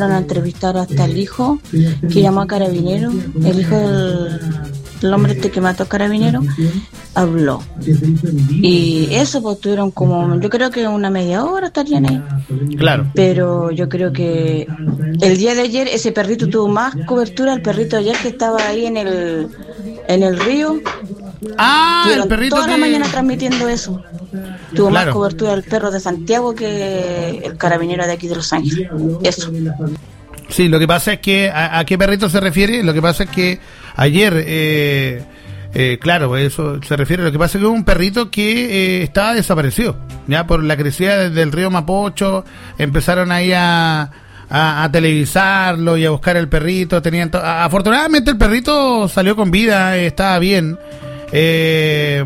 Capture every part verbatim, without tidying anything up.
a entrevistar hasta el hijo que llamó a Carabinero, el hijo del, del hombre este que mató a Carabinero, habló. Y eso pues tuvieron como, yo creo que una media hora estarían ahí. Claro. Pero yo creo que el día de ayer ese perrito tuvo más cobertura, el perrito de ayer que estaba ahí en el en el río. Ah, el perrito toda que... la mañana transmitiendo eso. Tuvo claro. más cobertura el perro de Santiago que el carabinero de aquí de Los Ángeles. Eso. Sí, lo que pasa es que ¿a, a qué perrito se refiere? Lo que pasa es que ayer, eh, eh, claro, eso se refiere. Lo que pasa es que hubo un perrito que eh, estaba desaparecido, ya por la crecida del río Mapocho. Empezaron ahí a, a, a televisarlo y a buscar el perrito. Tenían to- afortunadamente el perrito salió con vida, eh, estaba bien. Eh,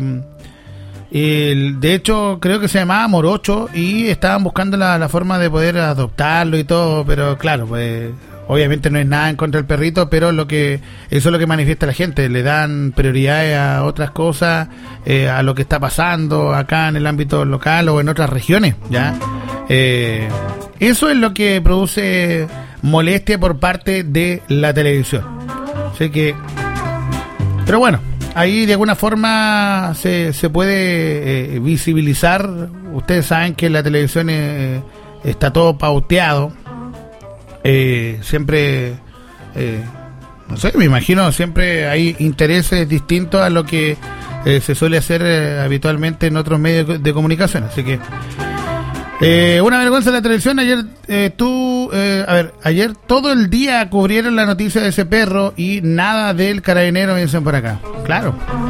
el, de hecho creo que se llamaba Morocho y estaban buscando la, la forma de poder adoptarlo y todo, pero claro, pues obviamente no es nada en contra del perrito, pero lo que eso es lo que manifiesta la gente, le dan prioridades a otras cosas, eh, a lo que está pasando acá en el ámbito local o en otras regiones, ya eh, eso es lo que produce molestia por parte de la televisión. Así que, pero bueno, ahí de alguna forma se, se puede eh, visibilizar. Ustedes saben que la televisión eh, está todo pauteado. Eh, siempre, eh, no sé, me imagino, siempre hay intereses distintos a lo que eh, se suele hacer eh, habitualmente en otros medios de comunicación. Así que, eh, una vergüenza de la televisión. Ayer eh, tú, eh, a ver, ayer todo el día cubrieron la noticia de ese perro y nada del carabinero, dicen por acá. Claro.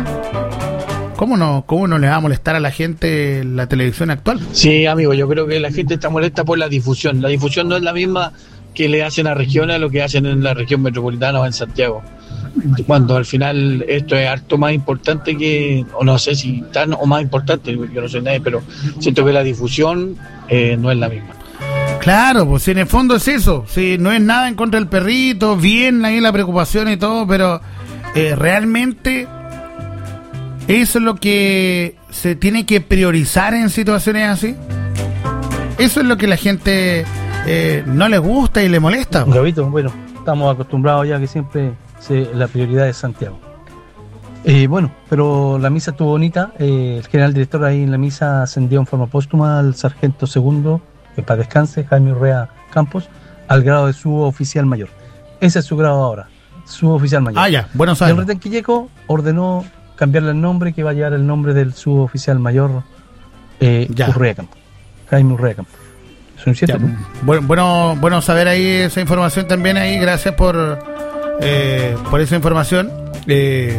¿Cómo no, cómo no le va a molestar a la gente la televisión actual? Sí, amigo, yo creo que la gente está molesta por la difusión. La difusión no es la misma que le hacen a regiones a lo que hacen en la región metropolitana o en Santiago. Cuando al final esto es harto más importante que, o no sé si tan o más importante, yo no soy nadie, pero siento que la difusión eh, no es la misma. Claro, pues en el fondo es eso, sí, no es nada en contra del perrito, bien ahí la preocupación y todo, pero eh, realmente eso es lo que se tiene que priorizar en situaciones así. Eso es lo que la gente eh, no les gusta y le molesta. Gabito, bueno, estamos acostumbrados ya que siempre se, la prioridad es Santiago. Eh, bueno, pero la misa estuvo bonita. Eh, el general director ahí en la misa ascendió en forma póstuma al sargento segundo, que para descanse, Jaime Urrea Campos, al grado de suboficial mayor. Ese es su grado ahora, suboficial mayor. Ah, ya, bueno, El sabemos. Retenquilleco ordenó cambiarle el nombre, que va a llevar el nombre del suboficial mayor eh, Urrea Campos, Jaime Urrea Campos. ¿Es un cierto? Ya, bueno, bueno, bueno saber ahí esa información también ahí. Gracias por eh, por esa información. Eh,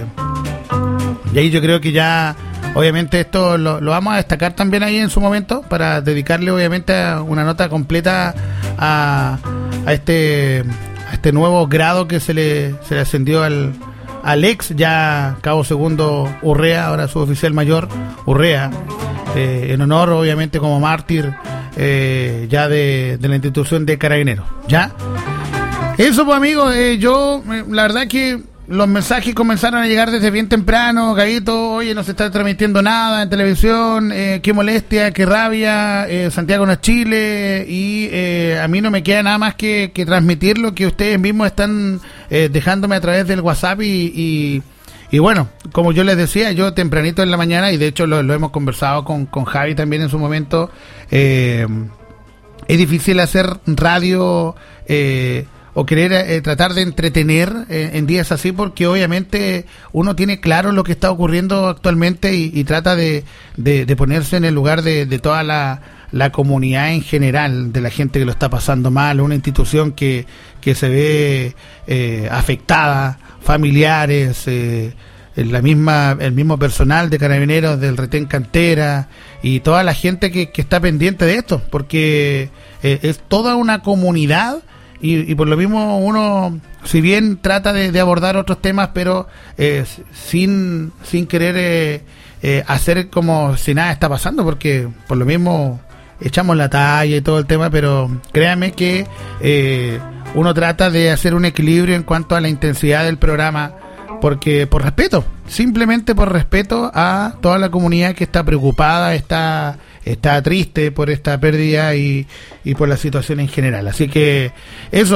y ahí yo creo que ya, obviamente esto lo, lo vamos a destacar también ahí en su momento para dedicarle obviamente a una nota completa a, a este a este nuevo grado que se le se le ascendió al al ex ya cabo segundo Urrea, ahora suboficial mayor Urrea, eh, en honor obviamente como mártir eh, ya de, de la institución de Carabineros. Ya eso pues amigos, eh, yo eh, la verdad que los mensajes comenzaron a llegar desde bien temprano. Gallito, oye, no se está transmitiendo nada en televisión, eh, qué molestia, qué rabia, eh, Santiago no es Chile, y eh, a mí no me queda nada más que, que transmitir lo que ustedes mismos están eh, dejándome a través del WhatsApp y, y, y bueno, como yo les decía, yo tempranito en la mañana, y de hecho lo, lo hemos conversado con, con Javi también en su momento, eh, es difícil hacer radio eh, o querer eh, tratar de entretener eh, en días así, porque obviamente uno tiene claro lo que está ocurriendo actualmente y, y trata de, de, de ponerse en el lugar de, de toda la, la comunidad en general, de la gente que lo está pasando mal, una institución que, que se ve eh, afectada, familiares, eh, la misma el mismo personal de Carabineros del Retén Cantera y toda la gente que, que está pendiente de esto, porque eh, es toda una comunidad. Y, y por lo mismo uno, si bien trata de, de abordar otros temas, pero eh, sin sin querer eh, eh, hacer como si nada está pasando, porque por lo mismo echamos la talla y todo el tema, pero créanme que eh, uno trata de hacer un equilibrio en cuanto a la intensidad del programa, porque por respeto, simplemente por respeto a toda la comunidad que está preocupada, está está triste por esta pérdida y, y por la situación en general. Así que eso.